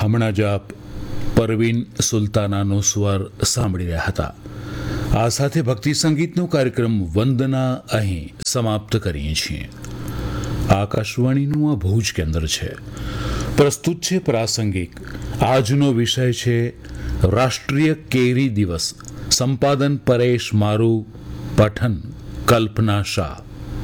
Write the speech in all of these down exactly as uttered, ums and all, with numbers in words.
હમણાં જ આપ પરવીન સુલતાનાનો સ્વર સાંભળી રહ્યા હતા. આ સાથે ભક્તિ સંગીતનો કાર્યક્રમ વંદના અહીં સમાપ્ત કરીએ છીએ. આકાશવાણીનું આ ભુજ કેન્દ્ર છે. પ્રસ્તુત છે પ્રાસંગિક. આજનો વિષય છે રાષ્ટ્રીય કેરી દિવસ. સંપાદન પરેશ મારું, પઠન કલ્પના શાહ.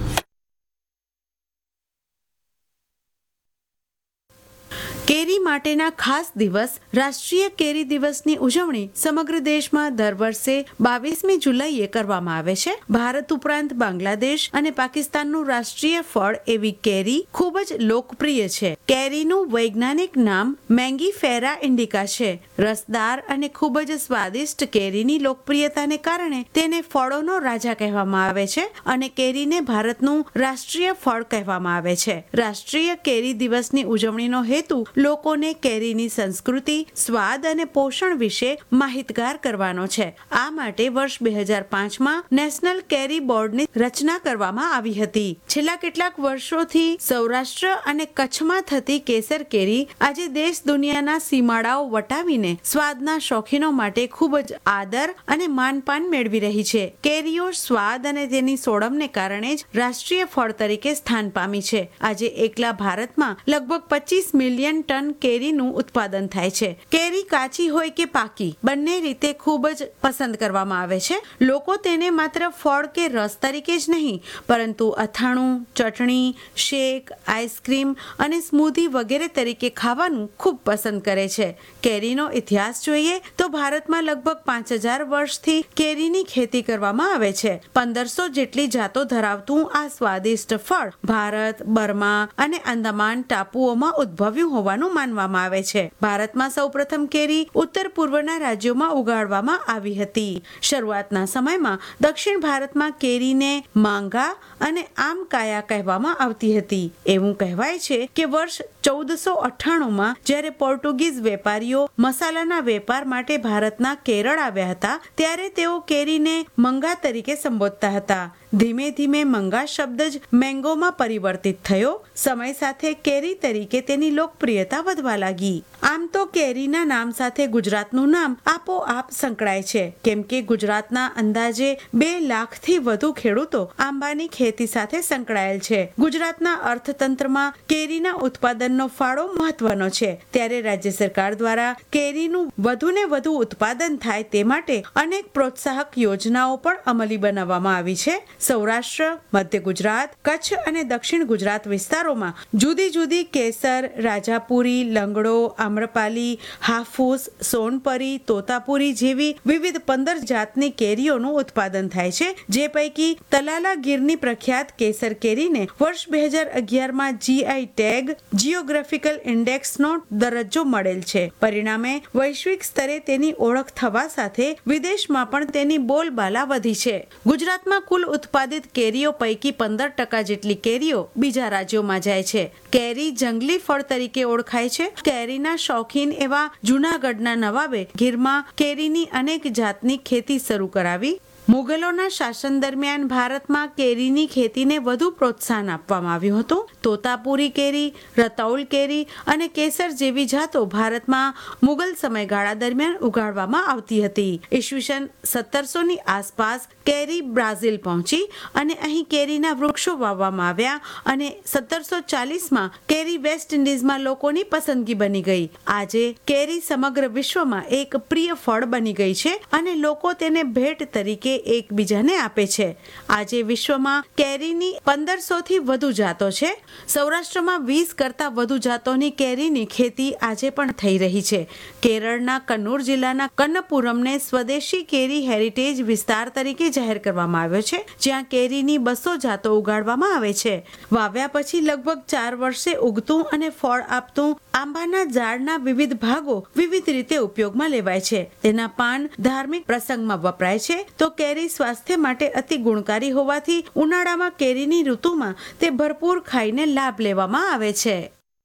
કેરી માટેના ખાસ દિવસ રાષ્ટ્રીય કેરી દિવસની ઉજવણી સમગ્ર દેશમાં દર વર્ષે બાવીસમી જુલાઈએ કરવામાં આવે છે. ભારત ઉપરાંત બાંગ્લાદેશ અને પાકિસ્તાનનું રાષ્ટ્રીય ફળ એવી કેરી ખૂબ જ લોકપ્રિય છે. કેરીનું વૈજ્ઞાનિક નામ મેંગીફેરા ઇન્ડિકા છે. રસદાર અને ખૂબ જ સ્વાદિષ્ટ કેરીની લોકપ્રિયતાને કારણે તેને ફળોનો રાજા કહેવામાં આવે છે અને કેરીને ભારતનું રાષ્ટ્રીય ફળ કહેવામાં આવે છે. રાષ્ટ્રીય કેરી દિવસની ઉજવણીનો હેતુ લોકોને કેરીની સંસ્કૃતિ, સ્વાદ અને પોષણ વિશે માહિતગાર કરવાનો છે. આ માટે વર્ષ બે હજાર પાંચમાં નેશનલ કેરી બોર્ડની રચના કરવામાં આવી હતી. છેલ્લા કેટલાક વર્ષોથી સૌરાષ્ટ્ર અને કચ્છમાં થતી કેસર કેરી આજે દેશ દુનિયાના સીમાડાઓ વટાવીને સ્વાદના શોખીનો માટે ખૂબ જ આદર અને માનપાન મેળવી રહી છે. કેરીઓ સ્વાદ અને તેની સોડમને કારણે જ રાષ્ટ્રીય ફળ તરીકે સ્થાન પામી છે. આજે એકલા ભારતમાં લગભગ પચીસ મિલિયન ટન કેરીનું ઉત્પાદન થાય છે. કેરી કાચી હોય કે પાકી બંને રીતે ખૂબ જ પસંદ કરવામાં આવે છે. લોકો તેને માત્ર ફળ કે રસ તરીકે જ નહીં પરંતુ અથાણું, ચટણી, શેક, આઈસ્ક્રીમ અને સ્મૂધી વગેરે તરીકે ખાવાનું ખૂબ પસંદ કરે છે. કેરીનો ઇતિહાસ જોઈએ તો ભારતમાં લગભગ પાંચ હજાર વર્ષથી કેરીની ખેતી કરવામાં આવે છે. પંદરસો જેટલી જાતો ધરાવતું આ સ્વાદિષ્ટ ફળ ભારત, બર્મા અને આંદામાન ટાપુઓમાં ઉદ્ભવ્યું હોવાનું માનવામાં આવે છે. ભારતમાં સૌપ્રથમ કેરી ઉત્તર પૂર્વના રાજ્યોમાં ઉગાડવામાં આવી હતી. શરૂઆતના સમયમાં દક્ષિણ ભારતમાં કેરીને માંગા અને આમ કાયા કહેવામાં આવતી હતી. એવું કહેવાય છે કે વર્ષ ચૌદસો અઠ્ઠાણુંમાં જ્યારે પોર્ટુગીઝ વેપારીઓ મસાલાના વેપાર માટે ભારતના કેરળ આવ્યા હતા ત્યારે તેઓ કેરીને મંગા તરીકે સંબોધતા હતા. ધીમે ધીમે મંગા શબ્દ જ મેંગોમાં પરિવર્તિત થયો. સમય સાથે કેરી તરીકે તેની લોકપ્રિયતા વધવા લાગી. આમ તો કેરીના નામ સાથે ગુજરાતનું નામ આપોઆપ સંકળાય છે કેમ કે ગુજરાતના અંદાજે બે લાખથી વધુ ખેડૂતો આંબાની ખેતી સાથે સંકળાયેલ છે. ગુજરાતના અર્થતંત્રમાં કેરીના ઉત્પાદનનો ફાળો મહત્વનો છે. ત્યારે રાજ્ય સરકાર દ્વારા કેરીનું વધુને વધુ ઉત્પાદન થાય તે માટે અનેક પ્રોત્સાહક યોજનાઓ પણ અમલી બનાવવામાં આવી છે. સૌરાષ્ટ્ર, મધ્ય ગુજરાત, કચ્છ અને દક્ષિણ ગુજરાત વિસ્તારોમાં જુદી જુદી કેસર, રાજાપુરી, લંગડો, આમ્રપાલી, હાફૂસ, સોનપરી, તોતાપુરી જેવી વિવિધ પંદર જાતની કેરીઓનું ઉત્પાદન થાય છે. જે પૈકી તલાલા ગીરની પ્રખ્યાત કેસર કેરીને વર્ષ બે હજાર અગિયારમાં જીઆઈ ટેગ જીઓગ્રાફિકલ ઇન્ડેક્સનો દરજ્જો મળેલ છે. પરિણામે વૈશ્વિક સ્તરે તેની ઓળખ થવા સાથે વિદેશમાં પણ તેની બોલબાલા વધી છે. ગુજરાતમાં કુલ ઉત્પાદિત કેરીઓ પૈકી પંદર ટકા જેટલી કેરીઓ બીજા રાજ્યોમાં જાય છે. કેરી જંગલી ફળ તરીકે ઓળખાય છે. કેરીના શોખીન એવા જૂનાગઢના નવાબે ગીરમાં કેરીની અનેક જાતની ખેતી શરૂ કરાવી. મુગલોના શાસન દરમિયાન ભારતમાં કેરીની ખેતીને વધુ પ્રોત્સાહન આપવામાં આવ્યું હતું. તોતાપુરી કેરી, રતૌલ કેરી અને કેસર જેવી જાતો ભારતમાં મુગલ સમયગાળા દરમિયાન ઉગાડવામાં આવતી હતી. ઈસવીસન સત્તરસો ની આસપાસ કેરી બ્રાઝિલ પહોંચી અને અહીં કેરીના વૃક્ષો વાવવામાં આવ્યા અને સત્તરસો ચાલીસમાં કેરી વેસ્ટ ઇન્ડિઝમાં લોકોની પસંદગી બની ગઈ. આજે કેરી સમગ્ર વિશ્વમાં એક પ્રિય ફળ બની ગઈ છે અને લોકો તેને ભેટ તરીકે એકબીજાને આપે છે. આજે વિશ્વમાં કેરીની પંદરસો થી વધુ જાતો છે. સૌરાષ્ટ્રમાં વીસ કરતા વધુ જાતોની કેરીની ખેતી આજે પણ થઈ રહી છે. કેરળના કન્નૂર જિલ્લાના કન્નપુરમને સ્વદેશી કેરી હેરિટેજ વિસ્તાર તરીકે જાહેર કરવામાં આવ્યો છે, જ્યાં કેરીની બસો જાતો ઉગાડવામાં આવે છે. વાવ્યા પછી લગભગ ચાર વર્ષે ઉગતું અને ફળ આપતું આંબાના ઝાડના વિવિધ ભાગો વિવિધ રીતે ઉપયોગમાં લેવાય છે. તેના પાન ધાર્મિક પ્રસંગમાં વપરાય છે તો કેરી સ્વાસ્થ્ય માટે અતિ ગુણકારી હોવાથી ઉનાળામાં કેરીની ઋતુમાં તે ભરપૂર ખાઈને લાભ લેવામાં આવે છે.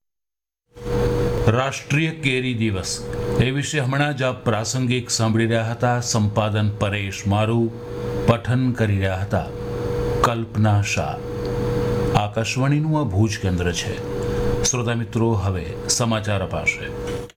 રાષ્ટ્રીય કેરી દિવસ એ વિશે હમણાં જ આપ પ્રાસંગિક સાંભળી રહ્યા હતા. સંપાદન પરેશ મારું, પઠન કરી રહ્યા હતા કલ્પના શાહ. આકાશવાણીનું આ ભુજ કેન્દ્ર છે. શ્રોતા મિત્રો, હવે સમાચાર અપાશે.